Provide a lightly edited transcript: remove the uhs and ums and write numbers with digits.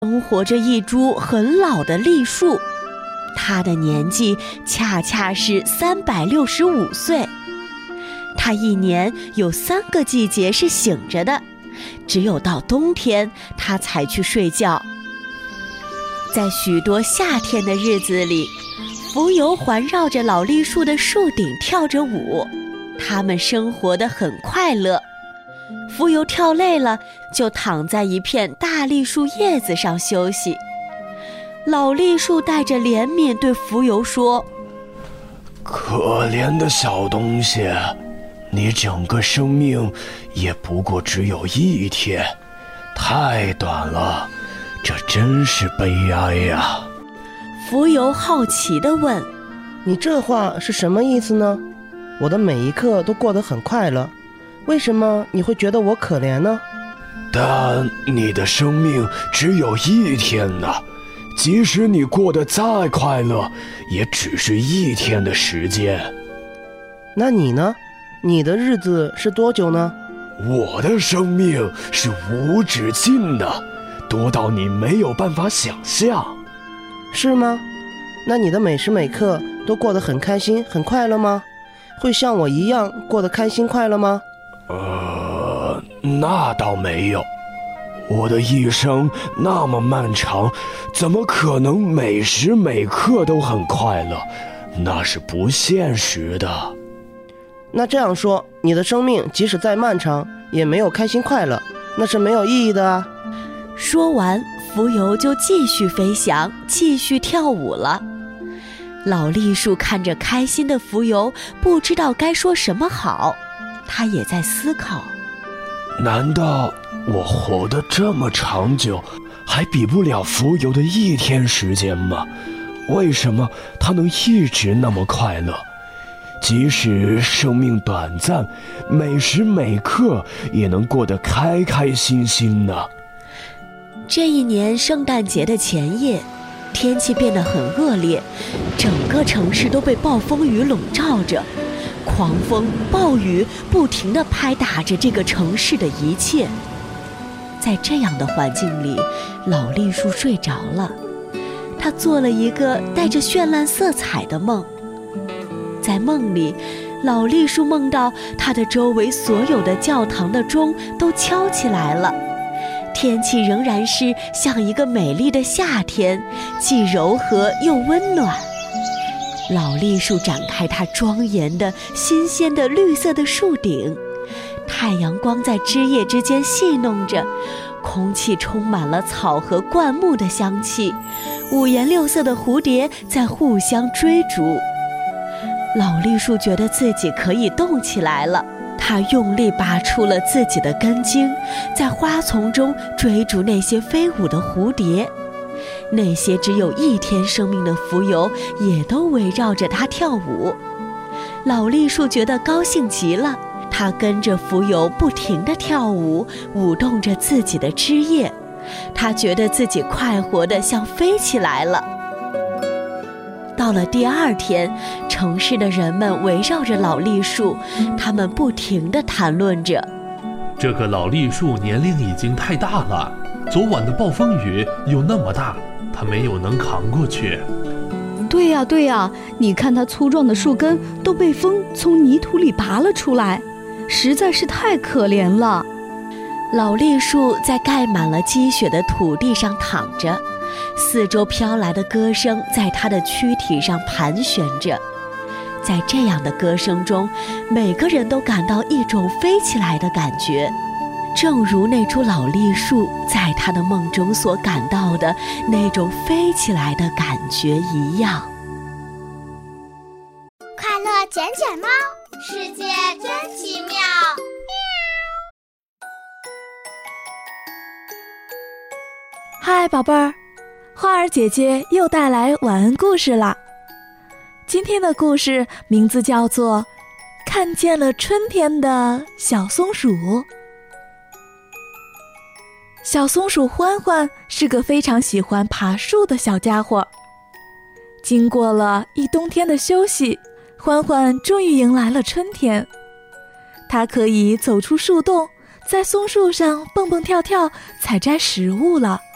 生活着一株很老的栗树，它的年纪恰恰是365岁。它一年有3个季节是醒着的，只有到冬天它才去睡觉。在许多夏天的日子里，蜉蝣环绕着老栗树的树顶跳着舞，它们生活得很快乐。蜉蝣跳累了，就躺在一片大栗树叶子上休息。老栗树带着怜悯对蜉蝣说： 可怜的小东西，你整个生命也不过只有1天，太短了，这真是悲哀呀。 蜉蝣好奇地问： 你这话是什么意思呢？我的每一刻都过得很快乐，为什么你会觉得我可怜呢？ 但你的生命只有1天呢，即使你过得再快乐，也只是1天的时间。 那你呢？你的日子是多久呢？ 我的生命是无止境的，多到你没有办法想象。 是吗？那你的每时每刻都过得很开心很快乐吗？会像我一样过得开心快乐吗？ 那倒没有。我的一生那么漫长，怎么可能每时每刻都很快乐？那是不现实的。 那这样说，你的生命即使再漫长，也没有开心快乐，那是没有意义的啊。 说完，蜉蝣就继续飞翔，继续跳舞了。老栗树看着开心的蜉蝣，不知道该说什么好。他也在思考： 难道我活得这么长久，还比不了蜉蝣的1天时间吗？为什么它能一直那么快乐？即使生命短暂，每时每刻也能过得开开心心呢。 这一年圣诞节的前夜，天气变得很恶劣，整个城市都被暴风雨笼罩着，狂风暴雨不停地拍打着这个城市的一切。在这样的环境里，老栗树睡着了，他做了一个带着绚烂色彩的梦。在梦里，老栗树梦到他的周围所有的教堂的钟都敲起来了，天气仍然是像一个美丽的夏天，既柔和又温暖。老栗树展开它庄严的新鲜的绿色的树顶，太阳光在枝叶之间戏弄着，空气充满了草和灌木的香气，五颜六色的蝴蝶在互相追逐。老栗树觉得自己可以动起来了，它用力拔出了自己的根茎，在花丛中追逐那些飞舞的蝴蝶。那些只有1天生命的蜉蝣也都围绕着它跳舞。老栗树觉得高兴极了，它跟着蜉蝣不停地跳舞，舞动着自己的枝叶。它觉得自己快活得像飞起来了。到了第2天，城市的人们围绕着老栗树，他们不停地谈论着： 这个老栗树年龄已经太大了，昨晚的暴风雨又那么大，它没有能扛过去。 对呀，你看它粗壮的树根都被风从泥土里拔了出来，实在是太可怜了。 老栗树在盖满了积雪的土地上躺着，四周飘来的歌声在它的躯体上盘旋着。在这样的歌声中，每个人都感到一种飞起来的感觉，正如那株老栗树在他的梦中所感到的那种飞起来的感觉一样。 快乐捡捡猫，世界真奇妙。 嗨，宝贝儿，花儿姐姐又带来晚安故事啦。今天的故事名字叫做《看见了春天的小松鼠》。小松鼠欢欢是个非常喜欢爬树的小家伙。经过了一冬天的休息，欢欢终于迎来了春天。它可以走出树洞，在松树上蹦蹦跳跳，采摘食物了。